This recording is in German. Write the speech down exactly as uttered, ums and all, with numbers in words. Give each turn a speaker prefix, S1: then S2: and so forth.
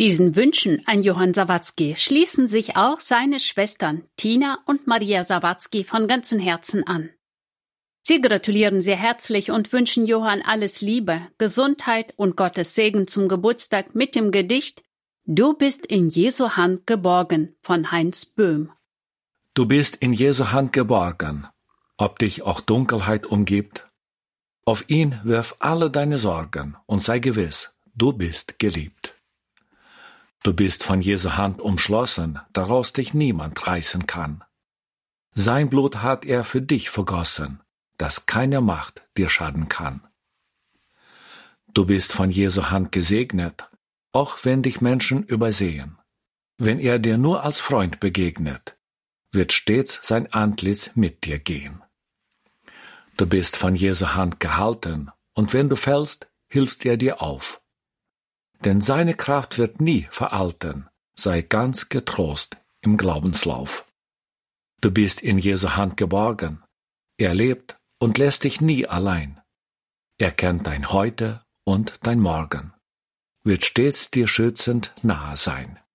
S1: Diesen Wünschen an Johann Sawatzki schließen sich auch seine Schwestern Tina und Maria Sawatzki von ganzem Herzen an. Sie gratulieren sehr herzlich und wünschen Johann alles Liebe, Gesundheit und Gottes Segen zum Geburtstag mit dem Gedicht »Du bist in Jesu Hand geborgen« von Heinz Böhm.
S2: Du bist in Jesu Hand geborgen, ob dich auch Dunkelheit umgibt. Auf ihn wirf alle deine Sorgen und sei gewiss, du bist geliebt. Du bist von Jesu Hand umschlossen, daraus dich niemand reißen kann. Sein Blut hat er für dich vergossen, dass keine Macht dir schaden kann. Du bist von Jesu Hand gesegnet, auch wenn dich Menschen übersehen. Wenn er dir nur als Freund begegnet, wird stets sein Antlitz mit dir gehen. Du bist von Jesu Hand gehalten, und wenn du fällst, hilft er dir auf. Denn seine Kraft wird nie veralten, sei ganz getrost im Glaubenslauf. Du bist in Jesu Hand geborgen, er lebt und lässt dich nie allein. Er kennt dein Heute und dein Morgen, wird stets dir schützend nahe sein.